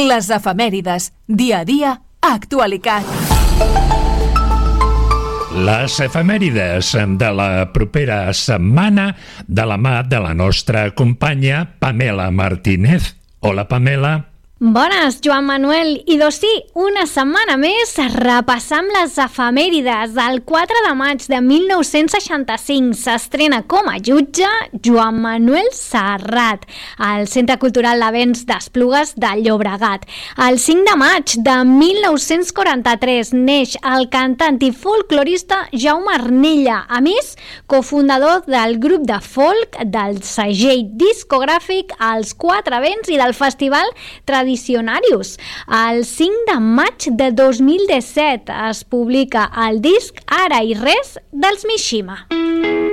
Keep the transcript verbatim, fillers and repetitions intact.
Les efemèrides, dia a dia, actualitat. Les efemèrides de la propera setmana de la mà de la nostra companya Pamela Martínez. Hola, Pamela. Bones, Joan Manuel. I doncs sí, una setmana més repassam les efemèrides. El quatre de maig de mil nou-cents seixanta-cinc s'estrena com a jutge Joan Manuel Serrat al Centre Cultural d'Events d'Esplugues de Llobregat. El cinc de maig de mil nou-cents quaranta-tres neix el cantant i folclorista Jaume Arnella, a més, cofundador del grup de folk del segell discogràfic Els Quatre Vents i del festival Tradicional Tradicionarius. El cinc de maig de dos mil disset es publica el disc Ara i res dels Mishima.